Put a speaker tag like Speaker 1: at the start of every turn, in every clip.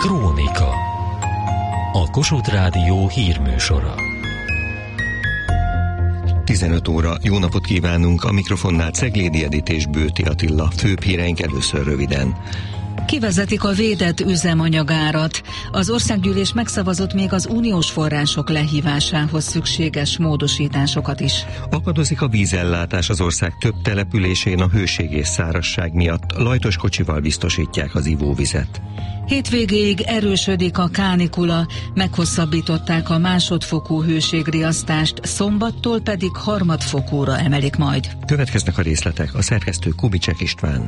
Speaker 1: Krónika. A Kossuth Rádió hírműsora.
Speaker 2: 15 óra, jó napot kívánunk, a mikrofonnál Ceglédi Edit és Bőti Attila, főbb híreink először röviden.
Speaker 3: Kivezetik a védett üzemanyagárat. Az országgyűlés megszavazott még az uniós források lehívásához szükséges módosításokat is.
Speaker 2: Akadozik a vízellátás az ország több településén a hőség és szárazság miatt. Lajtos kocsival biztosítják az ivóvizet.
Speaker 3: Hétvégéig erősödik a kánikula, meghosszabbították a másodfokú hőségriasztást, szombattól pedig harmadfokúra emelik majd.
Speaker 2: Következnek a részletek, a szerkesztő Kubicsek István.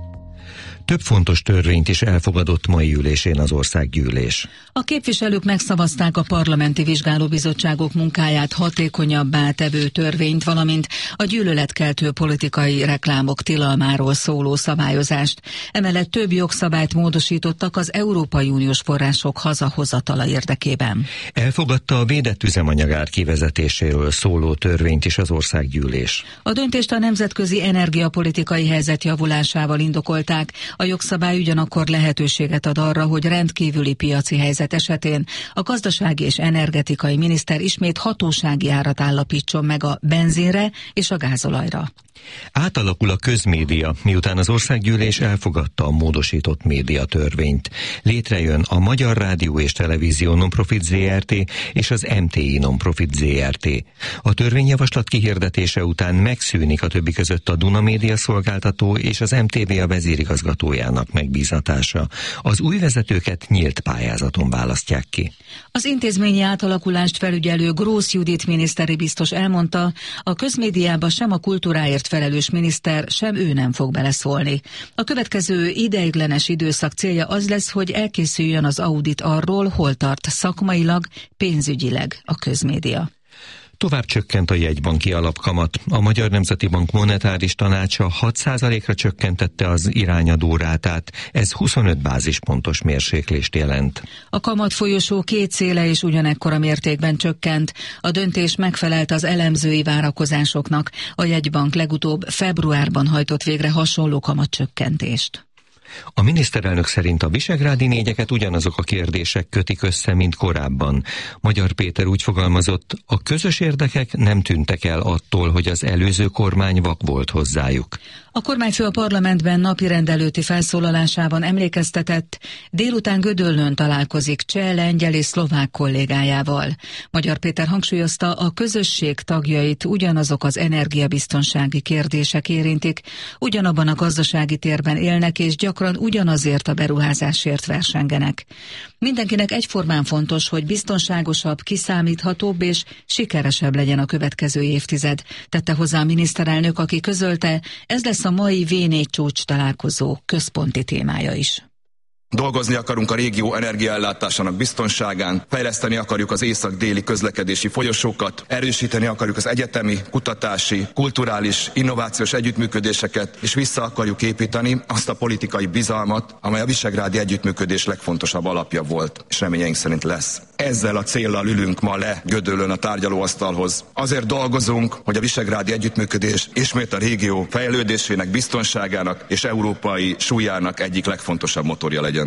Speaker 2: Több fontos törvényt is elfogadott mai ülésén az országgyűlés.
Speaker 3: A képviselők megszavazták a parlamenti vizsgálóbizottságok munkáját hatékonyabbá tevő törvényt, valamint a gyűlöletkeltő politikai reklámok tilalmáról szóló szabályozást. Emellett több jogszabályt módosítottak az Európai Uniós források hazahozatala érdekében.
Speaker 2: Elfogadta a védett üzemanyagár kivezetéséről szóló törvényt is az országgyűlés.
Speaker 3: A döntést a nemzetközi energiapolitikai helyzet javulásával indokolták. A jogszabály ugyanakkor lehetőséget ad arra, hogy rendkívüli piaci helyzet esetén a gazdasági és energetikai miniszter ismét hatósági árat állapítson meg a benzinre és a gázolajra.
Speaker 2: Átalakul a közmédia, miután az országgyűlés elfogadta a módosított médiatörvényt. Létrejön a Magyar Rádió és Televízió Nonprofit Zrt. És az MTI Nonprofit Zrt. A törvényjavaslat kihirdetése után megszűnik a többi között a Duna Média szolgáltató és az MTV a vezérigazgatójának megbízatása. Az új vezetőket nyílt pályázaton választják ki.
Speaker 3: Az intézményi átalakulást felügyelő Grósz Judit miniszteri biztos elmondta, a közmédiába sem a kultúráért felelős miniszter, sem ő nem fog beleszólni. A következő ideiglenes időszak célja az lesz, hogy elkészüljön az audit arról, hol tart szakmailag, pénzügyileg a közmédia.
Speaker 2: Tovább csökkent a jegybanki alapkamat. A Magyar Nemzeti Bank monetáris tanácsa 6%-ra csökkentette az irányadó rátát. Ez 25 bázispontos mérséklést jelent.
Speaker 3: A kamat folyosó két széle is ugyanekkora mértékben csökkent. A döntés megfelelt az elemzői várakozásoknak. A jegybank legutóbb februárban hajtott végre hasonló kamatcsökkentést.
Speaker 2: A miniszterelnök szerint a visegrádi négyeket ugyanazok a kérdések kötik össze, mint korábban. Magyar Péter úgy fogalmazott, a közös érdekek nem tűntek el attól, hogy az előző kormány vak volt hozzájuk.
Speaker 3: A kormányfő a parlamentben napirend előtti felszólalásában emlékeztetett, délután Gödöllőn találkozik cseh, lengyel és szlovák kollégájával. Magyar Péter hangsúlyozta, a közösség tagjait ugyanazok az energiabiztonsági kérdések érintik, ugyanabban a gazdasági térben élnek és gyakran ugyanazért a beruházásért versengenek. Mindenkinek egyformán fontos, hogy biztonságosabb, kiszámíthatóbb és sikeresebb legyen a következő évtized, tette hozzá a miniszterelnök, aki közölte, ez lesz a mai V4 csúcs találkozó központi témája is.
Speaker 4: Dolgozni akarunk a régió energiaellátásának biztonságán, fejleszteni akarjuk az észak-déli közlekedési folyosókat, erősíteni akarjuk az egyetemi, kutatási, kulturális, innovációs együttműködéseket, és vissza akarjuk építeni azt a politikai bizalmat, amely a visegrádi együttműködés legfontosabb alapja volt, és reményeink szerint lesz. Ezzel a céllal ülünk ma le Gödöllőn a tárgyalóasztalhoz. Azért dolgozunk, hogy a visegrádi együttműködés ismét a régió fejlődésének, biztonságának és európai súlyának egyik legfontosabb motorja legyen.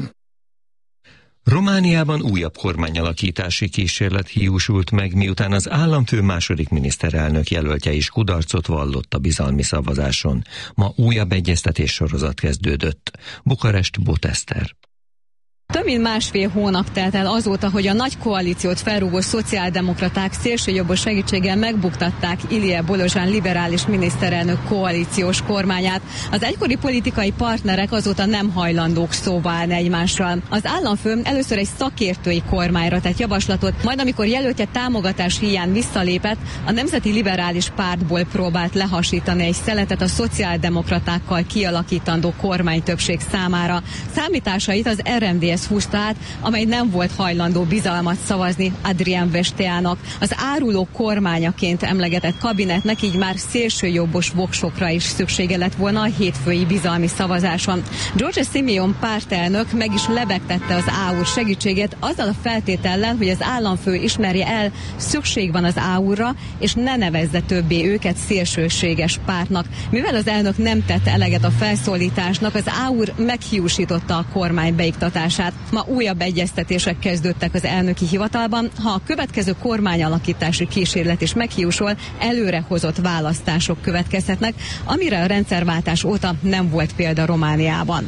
Speaker 2: Romániában újabb kormányalakítási kísérlet hiúsult meg, miután az államfő második miniszterelnök jelöltje is kudarcot vallott a bizalmi szavazáson. Ma újabb egyeztetés sorozat kezdődött. Bukarest, Boteszter.
Speaker 5: Több mint másfél hónap telt el azóta, hogy a nagy koalíciót felrúgó szociáldemokraták szélsőjobbos segítséggel megbuktatták Ilie Bolozsán liberális miniszterelnök koalíciós kormányát. Az egykori politikai partnerek azóta nem hajlandók szóba állni egymással. Az államfő először egy szakértői kormányra tett javaslatot, majd amikor jelöltje támogatás hiány visszalépett, a Nemzeti Liberális Pártból próbált lehasítani egy szeletet a szociáldemokratákkal kialakítandó kormánytöbbség számára. Számításait az RMDS húzta át, amely nem volt hajlandó bizalmat szavazni Adrian Vesteának. Az áruló kormányaként emlegetett kabinetnek így már szélsőjobbos voksokra is szüksége lett volna a hétfői bizalmi szavazáson. George Simeon pártelnök meg is lebegtette az AUR segítséget azzal a feltétellel, hogy az államfő ismerje el, szükség van az AUR-ra, és ne nevezze többé őket szélsőséges pártnak. Mivel az elnök nem tette eleget a felszólításnak, az AUR meghiúsította a kormány beiktatását. Ma újabb egyeztetések kezdődtek az elnöki hivatalban. Ha a következő kormányalakítási kísérlet is meghiúsul, előrehozott választások következhetnek, amire a rendszerváltás óta nem volt példa Romániában.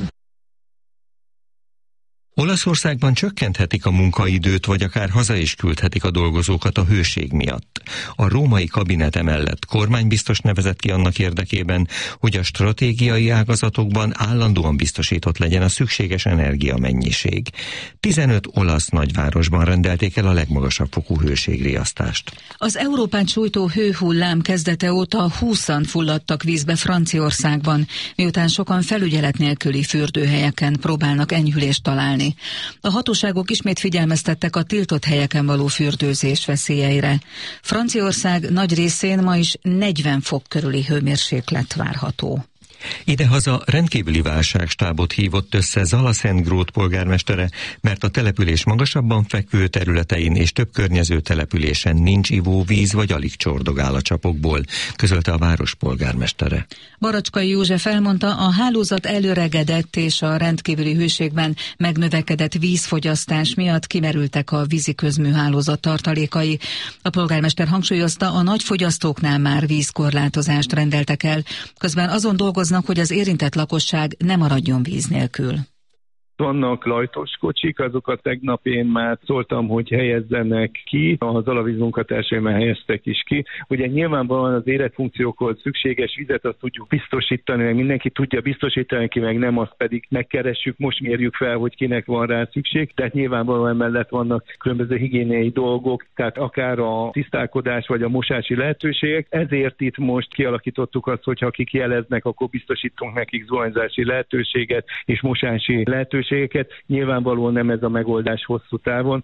Speaker 2: Olaszországban csökkenthetik a munkaidőt, vagy akár haza is küldhetik a dolgozókat a hőség miatt. A római kabinet emellett kormánybiztos nevezett ki annak érdekében, hogy a stratégiai ágazatokban állandóan biztosított legyen a szükséges energiamennyiség. 15 olasz nagyvárosban rendelték el a legmagasabb fokú hőségriasztást.
Speaker 3: Az Európát sújtó hőhullám kezdete óta 20-an fulladtak vízbe Franciaországban, miután sokan felügyelet nélküli fürdőhelyeken próbálnak enyhülést találni. A hatóságok ismét figyelmeztettek a tiltott helyeken való fürdőzés veszélyeire. Franciaország nagy részén ma is 40 fok körüli hőmérséklet várható.
Speaker 2: Idehaza rendkívüli válságstábot hívott össze Zalaszentgrót polgármestere, mert a település magasabban fekvő területein és több környező településen nincs ivóvíz vagy alig csordogál a csapokból, közölte a város polgármestere.
Speaker 3: Baracskai József elmondta, a hálózat előregedett és a rendkívüli hőségben megnövekedett vízfogyasztás miatt kimerültek a vízi közműhálózat tartalékai. A polgármester hangsúlyozta, a nagy fogyasztóknál már vízkorlátozást rendeltek el, közben azon dolgoznak, hogy az érintett lakosság ne maradjon víz nélkül.
Speaker 6: Vannak lajtos kocsik, azokat tegnap én már szóltam, hogy helyezzenek ki, az alavíz munkatársai már helyeztek is ki. Ugye nyilvánvalóan az életfunkciókhoz szükséges vizet azt tudjuk biztosítani, meg mindenki tudja biztosítani, ki meg nem, azt pedig megkeressük, most mérjük fel, hogy kinek van rá szükség. Tehát nyilvánvalóan emellett vannak különböző higiéniai dolgok, tehát akár a tisztálkodás vagy a mosási lehetőségek. Ezért itt most kialakítottuk azt, hogy akik jeleznek, akkor biztosítunk nekik zuhanyzási lehetőséget és mosási lehetőséget. Nyilvánvalóan nem ez a megoldás hosszú távon.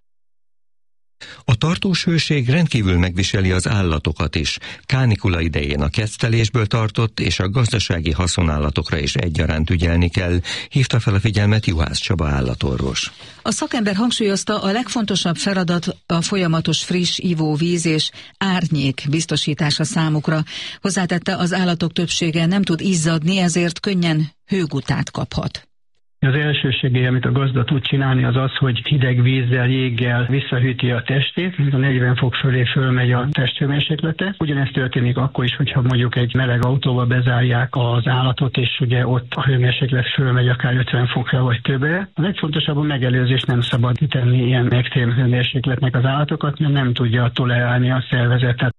Speaker 2: A tartós hőség rendkívül megviseli az állatokat is. Kánikula idején a kettelésből tartott és a gazdasági haszonállatokra is egyaránt ügyelni kell, hívta fel a figyelmet Juhász Csaba állatorvos.
Speaker 3: A szakember hangsúlyozta, a legfontosabb feladat a folyamatos friss ivóvíz és árnyék biztosítása számukra. Hozzátette, az állatok többsége nem tud izzadni, ezért könnyen hőgutát kaphat.
Speaker 7: Az első segély, amit a gazda tud csinálni, az az, hogy hideg vízzel, jéggel visszahűti a testét, a 40 fok fölé fölmegy a testhőmérséklete. Ugyanezt történik akkor is, hogyha mondjuk egy meleg autóba bezárják az állatot, és ugye ott a hőmérséklet fölmegy akár 50 fokra vagy többre. A legfontosabb a megelőzés, nem szabad kitenni ilyen extrém hőmérsékletnek az állatokat, mert nem tudja tolerálni a szervezetet.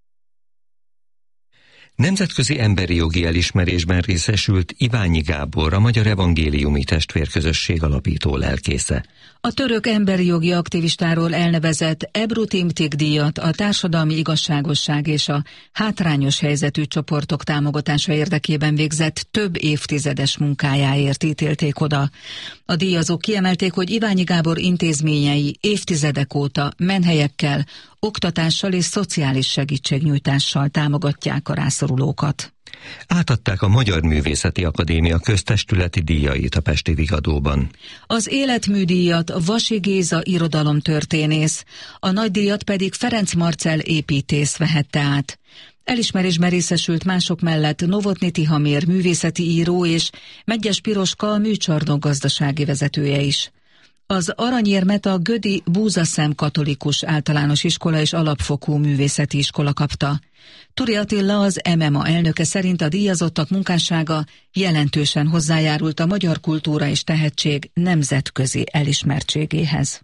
Speaker 2: Nemzetközi emberi jogi elismerésben részesült Iványi Gábor, a Magyar Evangéliumi Testvérközösség alapító lelkésze.
Speaker 3: A török emberi jogi aktivistáról elnevezett Ebru Timtik díjat a társadalmi igazságosság és a hátrányos helyzetű csoportok támogatása érdekében végzett több évtizedes munkájáért ítélték oda. A díjazók kiemelték, hogy Iványi Gábor intézményei évtizedek óta menhelyekkel, oktatással és szociális segítségnyújtással támogatják a rászorulókat.
Speaker 2: Átadták a Magyar Művészeti Akadémia köztestületi díjait a pesti Vigadóban.
Speaker 3: Az életműdíjat Vasi Géza irodalomtörténész, a nagydíjat pedig Ferenc Marcell építész vehette át. Elismerésben részesült mások mellett Novotny Tihamér művészeti író és Medgyes Piroska műcsarnok gazdasági vezetője is. Az aranyérmet a Gödi Búzaszem Katolikus Általános Iskola és Alapfokú Művészeti Iskola kapta. Turi Attila, az MMA elnöke szerint a díjazottak munkássága jelentősen hozzájárult a magyar kultúra és tehetség nemzetközi elismertségéhez.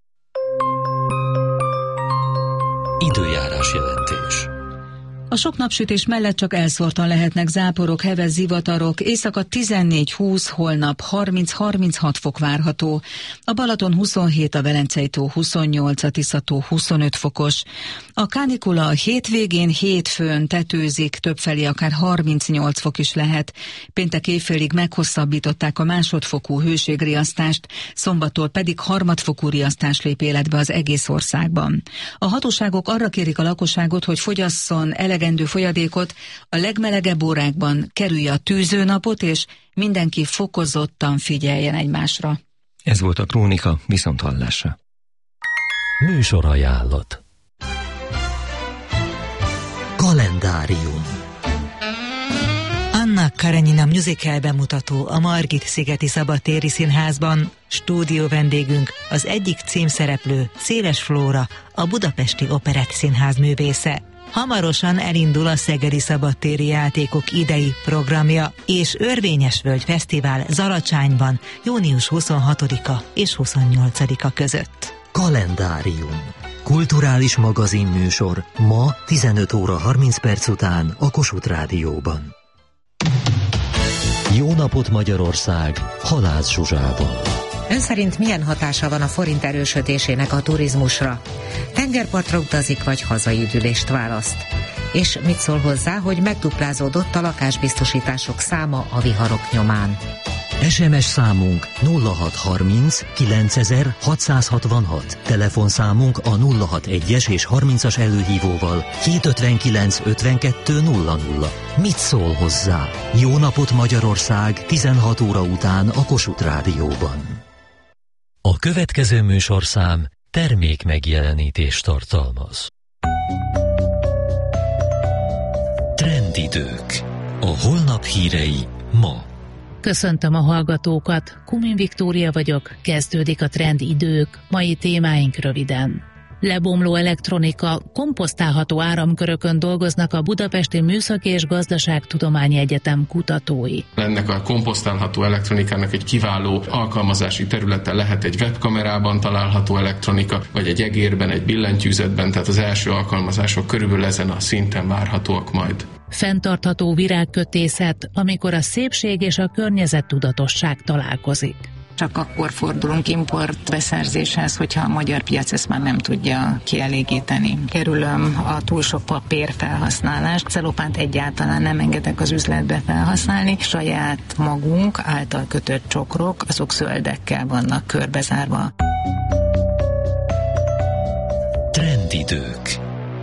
Speaker 1: Időjárás jelentés.
Speaker 3: A sok napsütés mellett csak elszórtan lehetnek záporok, heves zivatarok, éjszaka 14-20, holnap 30-36 fok várható. A Balaton 27, a Velencei tó 28, a Tisza-tó 25 fokos. A kánikula a hétvégén hétfőn tetőzik, többfelé akár 38 fok is lehet. Péntek éjfélig meghosszabbították a másodfokú hőségriasztást, szombattól pedig harmadfokú riasztás lép életbe az egész országban. A hatóságok arra kérik a lakosságot, hogy fogyasszon elegendő folyadékot, a legmelegebb órákban kerülje a tűzőnapot, és mindenki fokozottan figyeljen egymásra.
Speaker 2: Ez volt a Krónika, viszonthallásra.
Speaker 1: Műsorajánlat.
Speaker 8: Kalendárium. Anna Karenina musical bemutató a Margit-szigeti Szabadtéri Színházban. Stúdió vendégünk az egyik címszereplő, Széles Flóra, a Budapesti Operett Színház művésze. Hamarosan elindul a Szegedi Szabadtéri Játékok idei programja, és Örvényesvölgy Fesztivál Zalacsányban június 26-a és 28-a között.
Speaker 1: Kalendárium. Kulturális magazinműsor ma 15 óra 30 perc után a Kossuth Rádióban. Jó napot Magyarország, Halász Zsuzsával.
Speaker 9: Ön szerint milyen hatása van a forint erősödésének a turizmusra? Tengerpartra utazik, vagy hazai üdülést választ? És mit szól hozzá, hogy megduplázódott a lakásbiztosítások száma a viharok nyomán?
Speaker 1: SMS számunk 0630 9000 666, telefonszámunk a 061-es és 30-as előhívóval 259 52 00. Mit szól hozzá? Jó napot Magyarország 16 óra után a Kossuth Rádióban. A következő műsorszám termék megjelenítést tartalmaz. Trendidők. A holnap hírei ma.
Speaker 10: Köszöntöm a hallgatókat, Kumin Viktória vagyok, kezdődik a Trendidők, mai témáink röviden. Lebomló elektronika, komposztálható áramkörökön dolgoznak a Budapesti Műszaki és Gazdaságtudományi Egyetem kutatói.
Speaker 11: Ennek a komposztálható elektronikának egy kiváló alkalmazási területe lehet egy webkamerában található elektronika, vagy egy egérben, egy billentyűzetben, tehát az első alkalmazások körülbelül ezen a szinten várhatóak majd.
Speaker 10: Fenntartható virágkötészet, amikor a szépség és a környezettudatosság találkozik.
Speaker 12: Csak akkor fordulunk import beszerzéshez, hogyha a magyar piac ezt már nem tudja kielégíteni. Kerülöm a túl sok papír felhasználást, celopánt egyáltalán nem engedek az üzletbe felhasználni. Saját magunk által kötött csokrok, azok zöldekkel vannak körbezárva.
Speaker 1: Trendidők.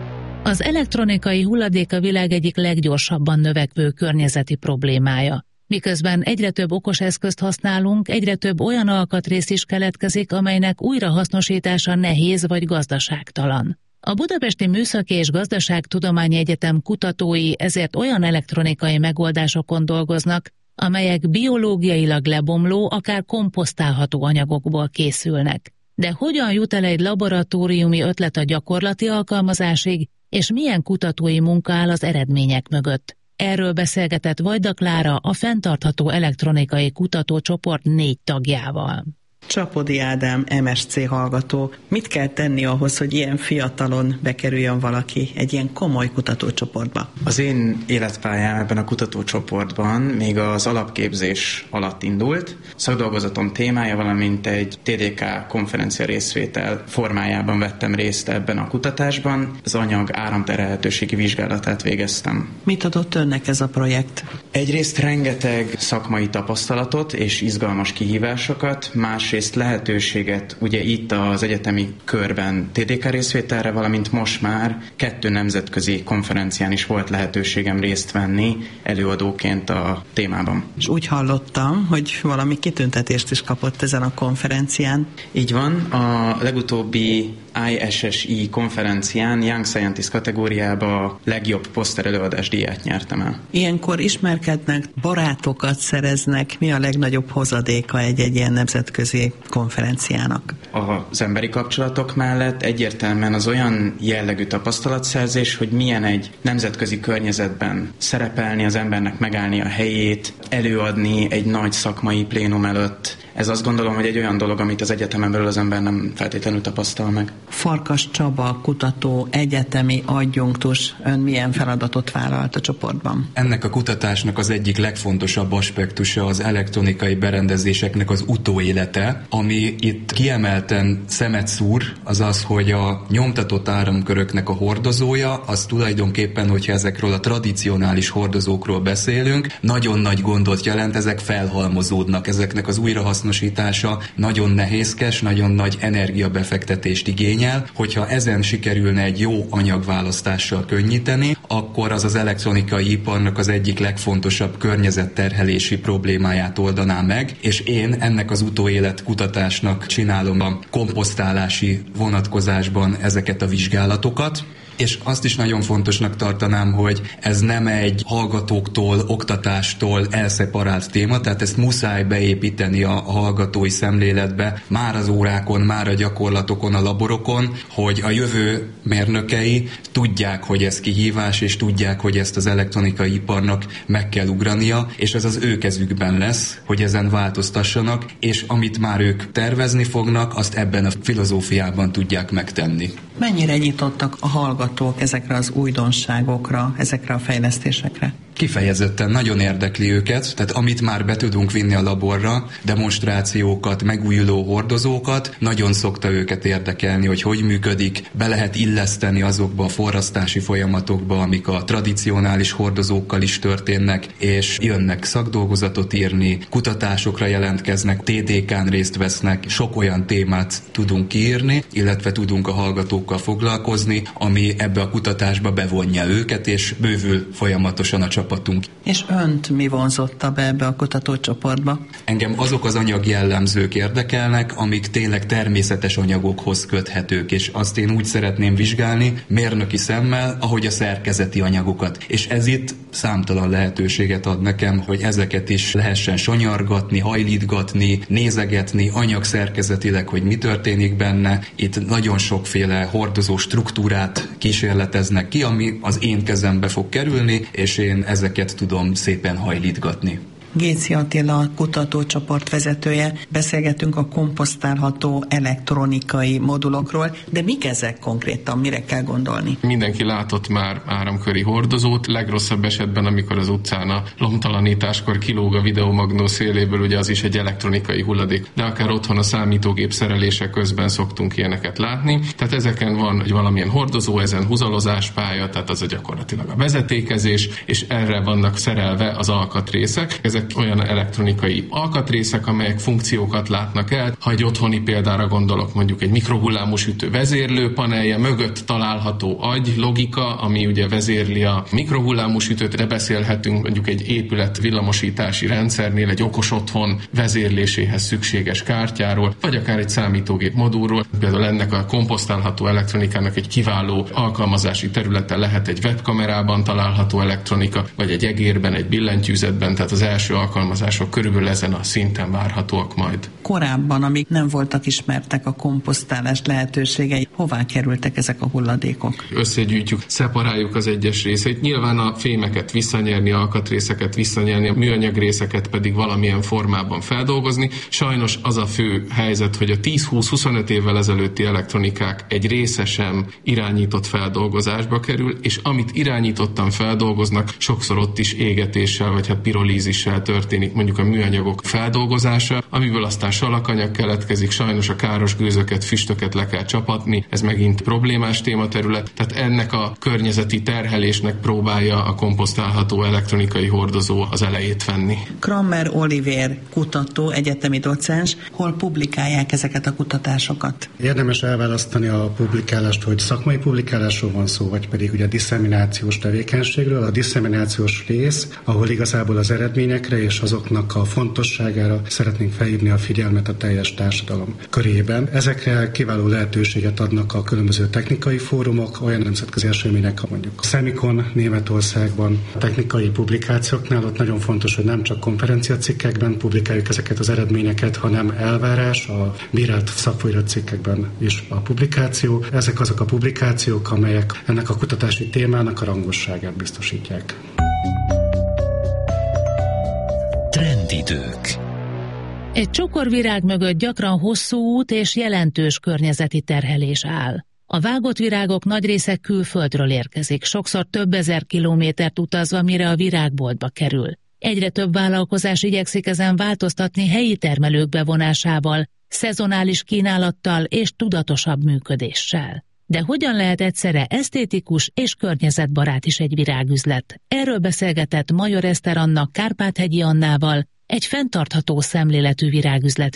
Speaker 10: Az elektronikai hulladék a világ egyik leggyorsabban növekvő környezeti problémája. Miközben egyre több okos eszközt használunk, egyre több olyan alkatrész is keletkezik, amelynek újrahasznosítása nehéz vagy gazdaságtalan. A Budapesti Műszaki és Gazdaságtudományi Egyetem kutatói ezért olyan elektronikai megoldásokon dolgoznak, amelyek biológiailag lebomló, akár komposztálható anyagokból készülnek. De hogyan jut el egy laboratóriumi ötlet a gyakorlati alkalmazásig, és milyen kutatói munka áll az eredmények mögött? Erről beszélgetett Vajda Klára, a Fenntartható Elektronikai Kutatócsoport 4 tagjával.
Speaker 13: Csapodi Ádám, MSC hallgató. Mit kell tenni ahhoz, hogy ilyen fiatalon bekerüljön valaki egy ilyen komoly kutatócsoportba?
Speaker 14: Az én életpályám ebben a kutatócsoportban még az alapképzés alatt indult. Szakdolgozatom témája, valamint egy TDK konferencia részvétel formájában vettem részt ebben a kutatásban. Az anyag áramterhelhetőségi vizsgálatát végeztem.
Speaker 13: Mit adott önnek ez a projekt?
Speaker 14: Egyrészt rengeteg szakmai tapasztalatot és izgalmas kihívásokat, másrészt lehetőséget ugye itt az egyetemi körben TDK részvételre, valamint most már 2 nemzetközi konferencián is volt lehetőségem részt venni előadóként a témában.
Speaker 13: És úgy hallottam, hogy valami kitüntetést is kapott ezen a konferencián.
Speaker 14: Így van, a legutóbbi ISSI konferencián Young Scientist kategóriába a legjobb poszter előadás díját nyertem el.
Speaker 13: Ilyenkor ismerkednek, barátokat szereznek. Mi a legnagyobb hozadéka egy ilyen nemzetközi konferenciának?
Speaker 14: Az emberi kapcsolatok mellett egyértelműen az olyan jellegű tapasztalatszerzés, hogy milyen egy nemzetközi környezetben szerepelni, az embernek megállni a helyét, előadni egy nagy szakmai plénum előtt. Ez azt gondolom, hogy egy olyan dolog, amit az egyetemen belül az ember nem feltétlenül tapasztal meg.
Speaker 13: Farkas Csaba, kutató, egyetemi adjunktus, ön milyen feladatot vállalt a csoportban?
Speaker 15: Ennek a kutatásnak az egyik legfontosabb aspektusa az elektronikai berendezéseknek az utóélete, ami itt kiemelten szemet szúr, az az, hogy a nyomtatott áramköröknek a hordozója, az tulajdonképpen, hogyha ezekről a tradicionális hordozókról beszélünk, nagyon nagy gondot jelent, ezek felhalmozódnak, ezeknek az újrahasznosítása nagyon nehézkes, nagyon nagy energiabefektetést igényel. Hogyha ezen sikerülne egy jó anyagválasztással könnyíteni, akkor az az elektronikai iparnak az egyik legfontosabb környezetterhelési problémáját oldaná meg, és én ennek az utóélet kutatásnak csinálom a komposztálási vonatkozásban ezeket a vizsgálatokat. És azt is nagyon fontosnak tartanám, hogy ez nem egy hallgatóktól, oktatástól elszeparált téma, tehát ezt muszáj beépíteni a hallgatói szemléletbe, már az órákon, már a gyakorlatokon, a laborokon, hogy a jövő mérnökei tudják, hogy ez kihívás, és tudják, hogy ezt az elektronikai iparnak meg kell ugrania, és ez az ő kezükben lesz, hogy ezen változtassanak, és amit már ők tervezni fognak, azt ebben a filozófiában tudják megtenni.
Speaker 13: Mennyire nyitottak a hallgatók ezekre az újdonságokra, ezekre a fejlesztésekre?
Speaker 15: Kifejezetten nagyon érdekli őket, tehát amit már be tudunk vinni a laborra, demonstrációkat, megújuló hordozókat, nagyon szokta őket érdekelni, hogy működik, be lehet illeszteni azokba a forrasztási folyamatokba, amik a tradicionális hordozókkal is történnek, és jönnek szakdolgozatot írni, kutatásokra jelentkeznek, TDK-n részt vesznek, sok olyan témát tudunk kiírni, illetve tudunk a hallgatókkal foglalkozni, ami ebbe a kutatásba bevonja őket, és bővül folyamatosan a csapatunk.
Speaker 13: És önt mi vonzotta be ebbe a kutatócsoportba?
Speaker 15: Engem azok az anyagjellemzők érdekelnek, amik tényleg természetes anyagokhoz köthetők, és azt én úgy szeretném vizsgálni mérnöki szemmel, ahogy a szerkezeti anyagokat. És ez itt számtalan lehetőséget ad nekem, hogy ezeket is lehessen sanyargatni, hajlítgatni, nézegetni, anyagszerkezetileg, hogy mi történik benne. Itt nagyon sokféle hordozó struktúrát kísérleteznek ki, ami az én kezembe fog kerülni, és én ezeket tudom szépen hajlítgatni.
Speaker 13: Géci Attila kutatócsoport vezetője, beszélgetünk a komposztálható elektronikai modulokról, de mik ezek konkrétan, mire kell gondolni?
Speaker 11: Mindenki látott már áramköri hordozót, legrosszabb esetben, amikor az utcán a lomtalanításkor kilóg a videomagnó széléből, ugye az is egy elektronikai hulladék, de akár otthon a számítógép szerelése közben szoktunk ilyeneket látni. Tehát ezeken van egy valamilyen hordozó, ezen húzalozáspálya, tehát az a gyakorlatilag a vezetékezés, és erre vannak szerelve az alkatrészek. Ezek olyan elektronikai alkatrészek, amelyek funkciókat látnak el. Ha egy otthoni példára gondolok, mondjuk egy mikrohullámú sütő vezérlő panelje mögött található agy logika, ami ugye vezérli a mikrohullámú sütőt, de beszélhetünk mondjuk egy épület villamosítási rendszernél, egy okos otthon vezérléséhez szükséges kártyáról, vagy akár egy számítógép modulról. Például ennek a komposztálható elektronikának egy kiváló alkalmazási területe lehet egy webkamerában található elektronika, vagy egy egérben, egy billentyűzetben, tehát az első alkalmazások körülbelül ezen a szinten várhatóak majd.
Speaker 13: Korábban, amíg nem voltak ismertek a komposztálás lehetőségei, hová kerültek ezek a hulladékok?
Speaker 11: Összegyűjtjük, szeparáljuk az egyes részeit. Nyilván a fémeket visszanyerni, alkatrészeket visszanyerni, a műanyag részeket pedig valamilyen formában feldolgozni. Sajnos az a fő helyzet, hogy a 10-20-25 évvel ezelőtti elektronikák egy része sem irányított feldolgozásba kerül, és amit irányítottan feldolgoznak, sokszor ott is égetéssel vagy pirolízissel történik mondjuk a műanyagok feldolgozása, amiből aztán salakanyag keletkezik, sajnos a káros gőzöket, füstöket le kell csapatni, ez megint problémás tématerület, tehát ennek a környezeti terhelésnek próbálja a komposztálható elektronikai hordozó az elejét venni.
Speaker 13: Kramer Olivér kutató, egyetemi docens, hol publikálják ezeket a kutatásokat?
Speaker 16: Érdemes elválasztani a publikálást, hogy szakmai publikálásról van szó, vagy pedig ugye disszeminációs tevékenységről. A disszeminációs rész, ahol igazából az eredményekre és azoknak a fontosságára szeretnénk felhívni a figyelmet a teljes társadalom körében. Ezekre kiváló lehetőséget adnak a különböző technikai fórumok, olyan nemzetközi események, mondjuk a Semikon Németországban, a technikai publikációknál ott nagyon fontos, hogy nem csak konferenciacikkekben publikáljuk ezeket az eredményeket, hanem elvárás a bírált szakfolyócikkekben is a publikáció. Ezek azok a publikációk, amelyek ennek a kutatási témának a rangosságát biztosítják.
Speaker 1: Trendidők.
Speaker 10: Egy csokorvirág mögött gyakran hosszú út és jelentős környezeti terhelés áll. A vágott virágok nagy része külföldről érkezik, sokszor több ezer kilométert utazva, mire a virágboltba kerül. Egyre több vállalkozás igyekszik ezen változtatni helyi termelők bevonásával, szezonális kínálattal és tudatosabb működéssel. De hogyan lehet egyszerre esztétikus és környezetbarát is egy virágüzlet? Erről beszélgetett Major Eszter Anna Kárpáthegyi Annával, egy fenntartható szemléletű virágüzlet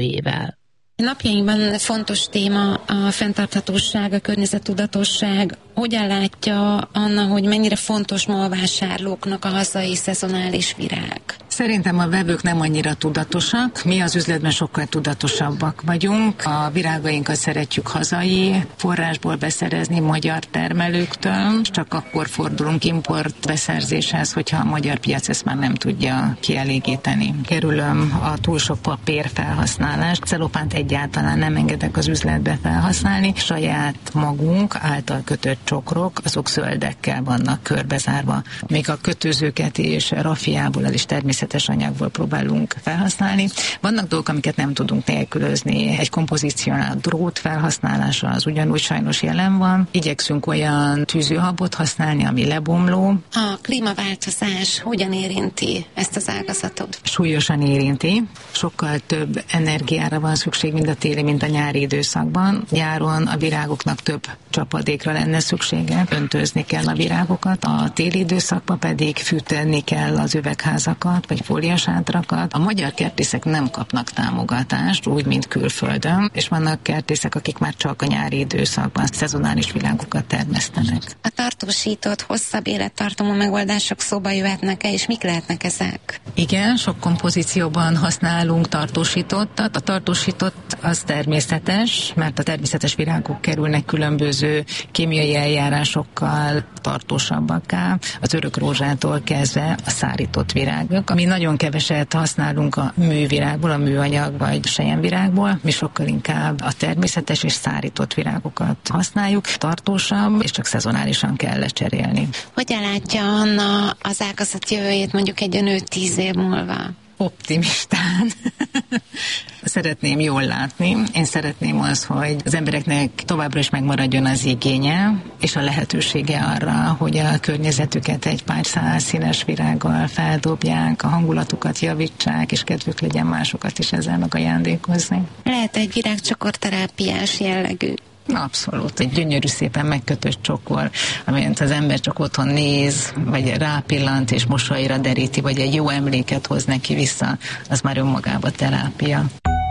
Speaker 10: vezetőjével.
Speaker 17: Napjainkban fontos téma a fenntarthatóság, a környezettudatosság, Hogyan látja Anna, hogy mennyire fontos ma a vásárlóknak a hazai szezonális virág?
Speaker 12: Szerintem a vevők nem annyira tudatosak, mi az üzletben sokkal tudatosabbak vagyunk. A virágainkat szeretjük hazai forrásból beszerezni, magyar termelőktől, csak akkor fordulunk import beszerzéshez, hogyha a magyar piac ezt már nem tudja kielégíteni. Kerülöm a túl sok papír felhasználást, celopánt egyáltalán nem engedek az üzletbe felhasználni, saját magunk által kötött csokrok, azok zöldekkel vannak körbezárva. Még a kötőzőket és raffiából, az is természetes anyagból próbálunk felhasználni. Vannak dolgok, amiket nem tudunk nélkülözni. Egy kompozícionált drót felhasználása az ugyanúgy sajnos jelen van. Igyekszünk olyan tűzőhabot használni, ami lebomló.
Speaker 17: A klímaváltozás hogyan érinti ezt az ágazatot?
Speaker 12: Súlyosan érinti. Sokkal több energiára van szükség mind a téli, mint a nyári időszakban. Nyáron a virágoknak több csapadékra lenne szüksége. Öntőzni kell a virágokat. A téli időszakban pedig fűteni kell az üvegházakat, vagy fóliasátrakat. A magyar kertészek nem kapnak támogatást, úgy, mint külföldön, és vannak kertészek, akik már csak a nyári időszakban szezonális virágokat termesztenek.
Speaker 17: A tartósított, hosszabb élettartamú megoldások szóba jöhetnek-e, és mik lehetnek ezek?
Speaker 12: Igen, sok kompozícióban használunk tartósítottat. A tartósított az természetes, mert a természetes virágok kerülnek különböző kémiai eljárásokkal tartósabbakká, az örök rózsától kezdve a szárított virágok, ami nagyon keveset használunk a művirágból, a műanyag vagy selyemvirágból, mi sokkal inkább a természetes és szárított virágokat használjuk, tartósabb, és csak szezonálisan kell lecserélni.
Speaker 17: Hogyan látja Anna az ágazat jövőjét mondjuk egy nő 10 év múlva?
Speaker 12: Optimistán. Szeretném jól látni. Én szeretném az, hogy az embereknek továbbra is megmaradjon az igénye, és a lehetősége arra, hogy a környezetüket egy pár száz színes virággal feldobják, a hangulatukat javítsák, és kedvük legyen másokat is ezzel megajándékozni.
Speaker 17: Lehet egy virágcsokorterápiás jellegű?
Speaker 12: Abszolút. Egy gyönyörű, szépen megkötött csokor, amelyet az ember csak otthon néz, vagy rápillant és mosolyra deríti, vagy egy jó emléket hoz neki vissza, az már önmagában terápia.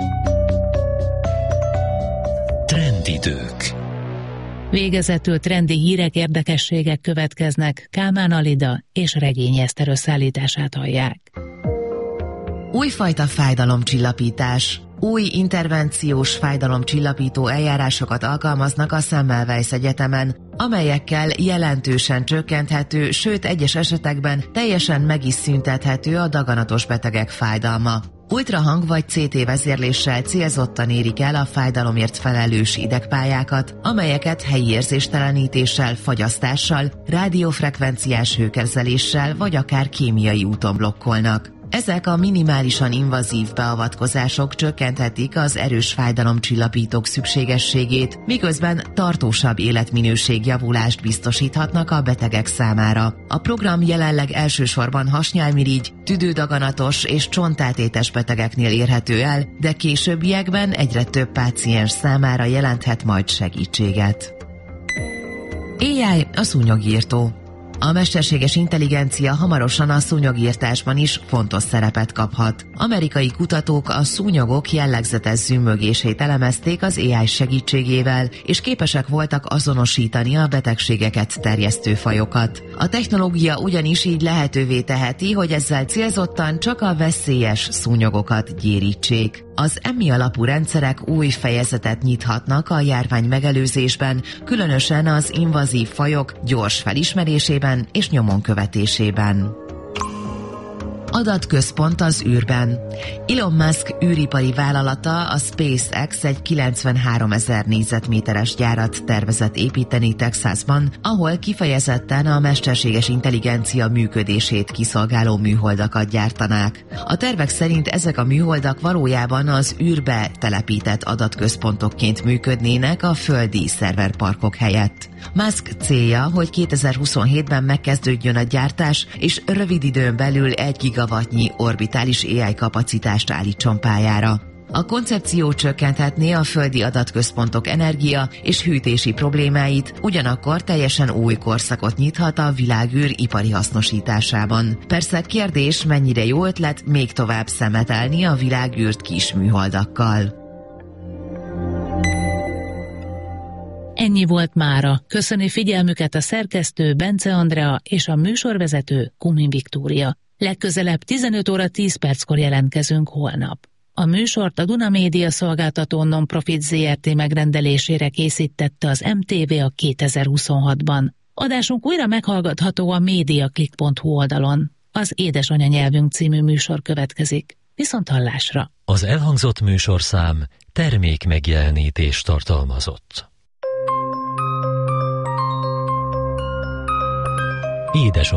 Speaker 1: Trendidők.
Speaker 10: Végezetül trendi hírek, érdekességek következnek. Kálmán Alida és Regényi Eszter összeállítását hallják.
Speaker 18: Újfajta fájdalomcsillapítás. Új intervenciós fájdalomcsillapító eljárásokat alkalmaznak a Semmelweis Egyetemen, amelyekkel jelentősen csökkenthető, sőt egyes esetekben teljesen meg is szüntethető a daganatos betegek fájdalma. Ultrahang vagy CT vezérléssel célzottan érik el a fájdalomért felelős idegpályákat, amelyeket helyi érzéstelenítéssel, fagyasztással, rádiófrekvenciás hőkezeléssel vagy akár kémiai úton blokkolnak. Ezek a minimálisan invazív beavatkozások csökkenthetik az erős fájdalomcsillapítók szükségességét, miközben tartósabb életminőségjavulást biztosíthatnak a betegek számára. A program jelenleg elsősorban hasnyálmirigy, tüdődaganatos és csontátétes betegeknél érhető el, de későbbiekben egyre több páciens számára jelenthet majd segítséget. AI a szúnyogírtó. A mesterséges intelligencia hamarosan a szúnyogírtásban is fontos szerepet kaphat. Amerikai kutatók a szúnyogok jellegzetes zümmögését elemezték az AI segítségével, és képesek voltak azonosítani a betegségeket terjesztő fajokat. A technológia ugyanis így lehetővé teheti, hogy ezzel célzottan csak a veszélyes szúnyogokat gyérítsék. Az EMI alapú rendszerek új fejezetet nyithatnak a járvány megelőzésben, különösen az invazív fajok gyors felismerésében és nyomon követésében. Adatközpont az űrben. Elon Musk űripari vállalata, a SpaceX egy 93 000 négyzetméteres gyárat tervezett építeni Texasban, ahol kifejezetten a mesterséges intelligencia működését kiszolgáló műholdakat gyártanák. A tervek szerint ezek a műholdak valójában az űrbe telepített adatközpontokként működnének a földi szerverparkok helyett. Musk célja, hogy 2027-ben megkezdődjön a gyártás, és rövid időn belül 1 gigawattnyi orbitális AI kapacitást állítson pályára. A koncepció csökkenthetné a földi adatközpontok energia és hűtési problémáit, ugyanakkor teljesen új korszakot nyithat a világűr ipari hasznosításában. Persze kérdés, mennyire jó ötlet még tovább szemetelni a világűrt kis műholdakkal.
Speaker 10: Ennyi volt mára. Köszöni figyelmüket a szerkesztő Bence Andrea és a műsorvezető Kumin Viktória. Legközelebb 15 óra 10 perckor jelentkezünk holnap. A műsort a Duna Média Szolgáltató Non-Profit Zrt. Megrendelésére készítette az MTV a 2026-ban. Adásunk újra meghallgatható a mediaclick.hu oldalon. Az Édesanyanyelvünk című műsor következik. Viszonthallásra!
Speaker 1: Az elhangzott műsorszám termék megjelenítést tartalmazott. Édesanyanyelvünk.